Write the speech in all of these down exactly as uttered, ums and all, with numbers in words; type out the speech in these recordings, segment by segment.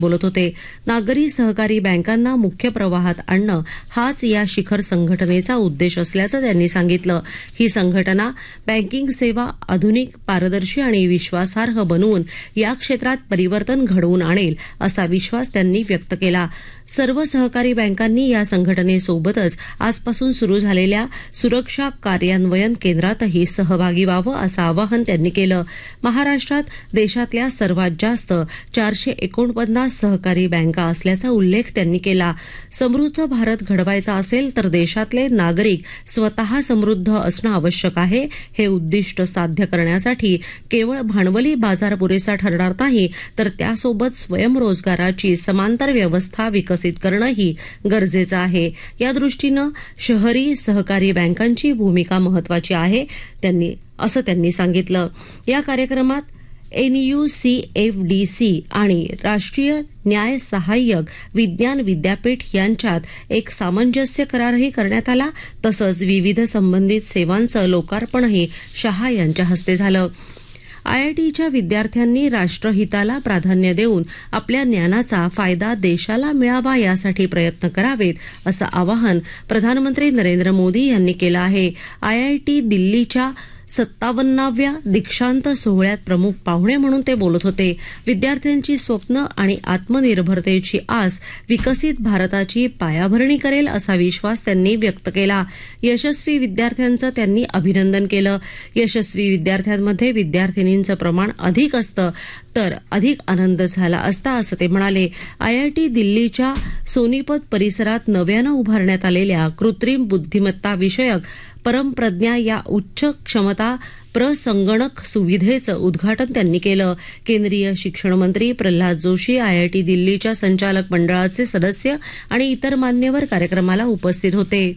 बोलत होते. नागरी सहकारी बँकांना मुख्य प्रवाहात आणणं हाच या शिखर संघटनेचा उद्देश असल्याचं त्यांनी सांगितलं. ही संघटना बँकिंग सेवा आधुनिक, पारदर्शी आणि विश्वासार्ह बनवून या क्षेत्रात परिवर्तन घडवून आणेल असा विश्वास त्यांनी व्यक्त केला. सर्व सहकारी बँकांनी या संघटनेसोबतच आजपासून सुरू झालेल्या सुरक्षा कार्यान्वयन केंद्रातही सहभागी व्हावं असं आवाहन त्यांनी केलं. महाराष्ट्रात देशातल्या सर्वात जास्त चारशे एकोणपन्नास सहकारी बँका असल्याचा उल्लेख त्यांनी केला. समृद्ध भारत घडवायचा असेल तर देशातले नागरिक स्वतः समृद्ध असणं आवश्यक आहे. हे उद्दिष्ट साध्य करण्यासाठी केवळ भांडवली बाजार पुरेसा ठरणार नाही, तर त्यासोबत स्वयंरोजगाराची समांतर व्यवस्था विकसित करणंही गरजेचं आहे. या दृष्टीनं शहरी सहकारी बँकांची भूमिका महत्वाची आहे त्यांनी असं त्यांनी सांगितलं. या कार्यक्रमात N you C F D C आणि राष्ट्रीय न्याय सहाय्यक विज्ञान विद्यापीठ यांच्यात एक सामंजस्य करारही करण्यात आला. तसंच विविध संबंधित सेवांचं लोकार्पणही शहा यांच्या हस्ते झालं. आयआयटीच्या विद्यार्थ्यांनी राष्ट्रहिताला प्राधान्य देऊन आपल्या ज्ञानाचा फायदा देशाला मिळावा यासाठी प्रयत्न करावेत असं आवाहन प्रधानमंत्री नरेंद्र मोदी यांनी केलं आहे. आयआयटी दिल्लीच्या सत्तावन्नाव्या दीक्षांत सोहळ्यात प्रमुख पाहुणे म्हणून ते बोलत होते. विद्यार्थ्यांची स्वप्न आणि आत्मनिर्भरतेची आस विकसित भारताची पायाभरणी करेल असा विश्वास त्यांनी व्यक्त केला. यशस्वी विद्यार्थ्यांचं त्यांनी अभिनंदन केलं. यशस्वी विद्यार्थ्यांमध्ये विद्यार्थिनींचं प्रमाण अधिक असतं तर अधिक आनंद झाला असता असं ते म्हणाले. आयआयटी दिल्लीच्या सोनीपत परिसरात नव्यानं उभारण्यात आलेल्या कृत्रिम बुद्धिमत्ता विषयक परमप्रज्ञा या उच्च क्षमता प्रसंगणक सुविधेचं उद्घाटन त्यांनी केलं. केंद्रीय शिक्षण मंत्री प्रल्हाद जोशी, आयआयटी दिल्लीच्या संचालक मंडळाचे सदस्य आणि इतर मान्यवर कार्यक्रमाला उपस्थित होते.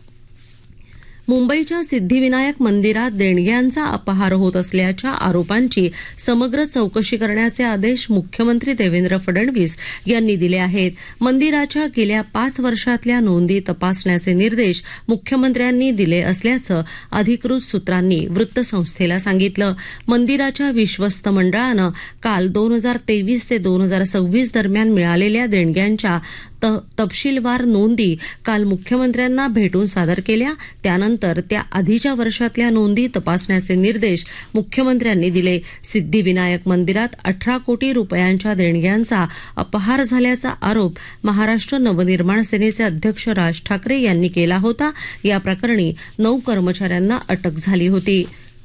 मुंबईच्या सिद्धिविनायक मंदिरात देणग्यांचा अपहार होत असल्याच्या आरोपांची समग्र चौकशी करण्याचे आदेश मुख्यमंत्री देवेंद्र फडणवीस यांनी दिले आहेत. मंदिराच्या गेल्या पाच वर्षातल्या नोंदी तपासण्याचे निर्देश मुख्यमंत्र्यांनी दिले असल्याचं अधिकृत सूत्रांनी वृत्तसंस्थेला सांगितलं. मंदिराच्या विश्वस्त मंडळानं काल दोन हजार तेवीस ते दोन हजार सव्वीस दरम्यान मिळालेल्या देणग्यांच्या तपशीलवार नोंदी काल मुख्यमंत्र्यांना भेटून सादर केल्या. त्यानंतर त्या आधीच्या वर्षातल्या नोंदी तपासण्याचे निर्देश मुख्यमंत्र्यांनी दिले. सिद्धिविनायक मंदिरात अठरा कोटी रुपयांच्या देणग्यांचा अपहार झाल्याचा आरोप महाराष्ट्र नवनिर्माण सेनेचे अध्यक्ष राज ठाकरे यांनी केला होता. या प्रकरणी नऊ कर्मचाऱ्यांना अटक झाली होती.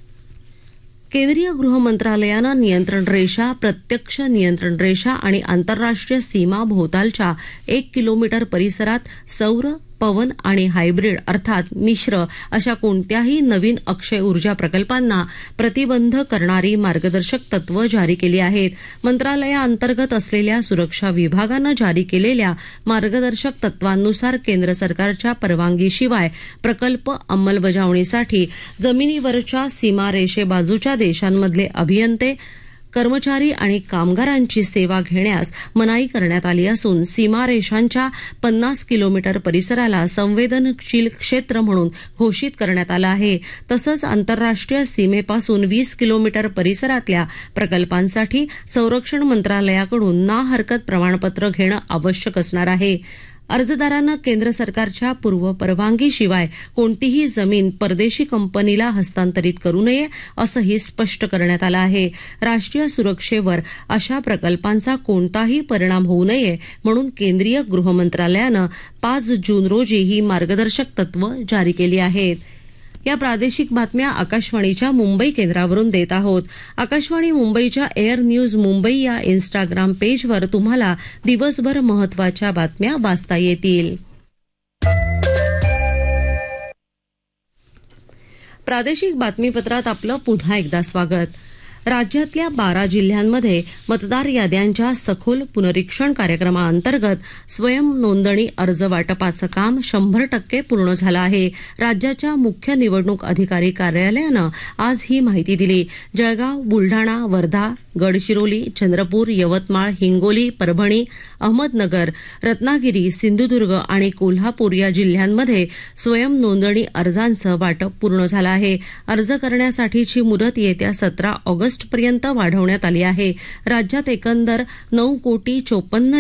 केंद्रीय गृह मंत्रालयानं नियंत्रण रेषा, प्रत्यक्ष नियंत्रण रेषा आणि आंतरराष्ट्रीय सीमा भोवतालच्या एक किलोमीटर परिसरात सौर, पवन आणि हायब्रिड अर्थात मिश्र अशा कोणत्याही नवीन अक्षय ऊर्जा प्रकल्पांना प्रतिबंध करणारी मार्गदर्शक तत्व जारी केली आहेत. मंत्रालयाअंतर्गत असलेल्या सुरक्षा विभागानं जारी केलेल्या मार्गदर्शक तत्वांनुसार केंद्र सरकारच्या परवानगीशिवाय प्रकल्प अंमलबजावणीसाठी जमिनीवरच्या सीमारेषेबाजूच्या देशांमधले अभियंते, कर्मचारी आणि कामगारांची सेवा घेण्यास मनाई करण्यात आली असून सीमारेषांच्या पन्नास किलोमीटर परिसराला संवेदनशील क्षेत्र म्हणून घोषित करण्यात आलं आहे. तसंच आंतरराष्ट्रीय सीमेपासून वीस किलोमीटर परिसरातल्या प्रकल्पांसाठी संरक्षण मंत्रालयाकडून ना हरकत प्रमाणपत्र घेणं आवश्यक असणार आहे. अर्जदारांना केंद्र सरकारच्या पूर्व परवानगीशिवाय कोणतीही जमीन परदेशी कंपनीला हस्तांतरित करू नये असंही स्पष्ट करण्यात आलं आहे. राष्ट्रीय सुरक्षेवर अशा प्रकल्पांचा कोणताही परिणाम होऊ नये म्हणून केंद्रीय गृह मंत्रालयानं पाच जून रोजी ही मार्गदर्शक तत्व जारी केली आहेत. या प्रादेशिक बातम्या आकाशवाणीच्या मुंबई केंद्रावरून देत आहोत. आकाशवाणी मुंबईच्या एअर न्यूज मुंबई या इन्स्टाग्राम पेजवर तुम्हाला दिवसभर महत्वाच्या बातम्या वाचता येतील. प्रादेशिक बातमीपत्रात आपलं पुन्हा एकदा स्वागत. राज्यातल्या बारा जिल्ह्यांमध्ये मतदार याद्यांच्या सखोल पुनरीक्षण कार्यक्रमाअंतर्गत स्वयं नोंदणी अर्ज वाटपाचं काम शंभर टक्के पूर्ण झालं आहे. राज्याच्या मुख्य निवडणूक अधिकारी कार्यालयानं आज ही माहिती दिली. जळगाव, बुलढाणा, वर्धा, गडचिरोली, चंद्रपूर, यवतमाळ, हिंगोली, परभणी, अहमदनगर, रत्नागिरी, सिंधुदुर्ग आणि कोल्हापूर या जिल्ह्यांमध्ये स्वयं नोंदणी अर्जांचं वाटप पूर्ण झालं आहे. अर्ज करण्यासाठीची मुदत येत्या सतरा ऑगस्टपर्यंत वाढवण्यात आली आहे. राज्यात एकंदर नऊ कोटी चोपन्न